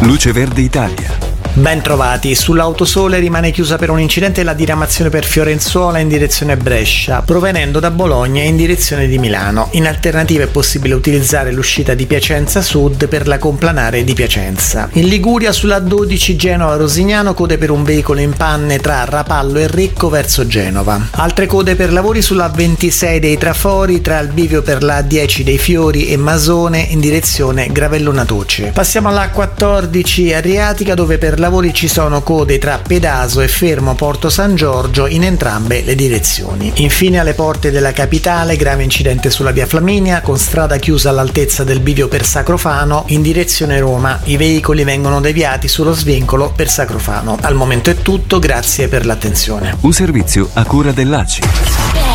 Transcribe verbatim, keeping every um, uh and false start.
Luce Verde Italia. Ben trovati. Sull'Autosole rimane chiusa per un incidente la diramazione per Fiorenzuola in direzione Brescia, provenendo da Bologna in direzione di Milano. In alternativa è possibile utilizzare l'uscita di Piacenza Sud per la complanare di Piacenza. In Liguria sulla dodici Genova-Rosignano code per un veicolo in panne tra Rapallo e Recco verso Genova. Altre code per lavori sulla ventisei dei Trafori tra il bivio per la dieci dei Fiori e Masone in direzione Gravellona Toce. Passiamo alla quattordici Adriatica, dove per lavori ci sono code tra Pedaso e Fermo Porto San Giorgio in entrambe le direzioni. Infine alle porte della capitale grave incidente sulla via Flaminia con strada chiusa all'altezza del bivio per Sacrofano in direzione Roma. I veicoli vengono deviati sullo svincolo per Sacrofano. Al momento è tutto, grazie per l'attenzione. Un servizio a cura dell'A C I.